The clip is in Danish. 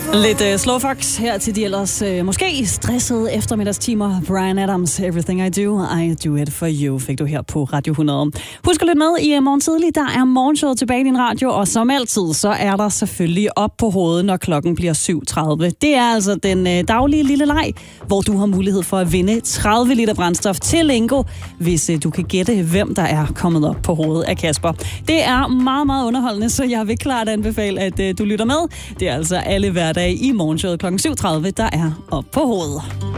Lidt Slowfox her til de ellers måske stressede eftermiddagstimer. Bryan Adams, Everything I Do It For You, fik du her på Radio 100. Husk at lytte med i morgen tidlig. Der er morgenshowet tilbage i din radio, og som altid, så er der selvfølgelig op på hovedet, når klokken bliver 7.30. Det er altså den daglige lille leg, hvor du har mulighed for at vinde 30 liter brændstof til Lingo, hvis du kan gætte, hvem der er kommet op på hovedet af Kasper. Det er meget, meget underholdende, så jeg vil klart anbefale, at du lytter med. Det er altså alle hverdage i morgenshowet kl. 7.30, der er op på hovedet.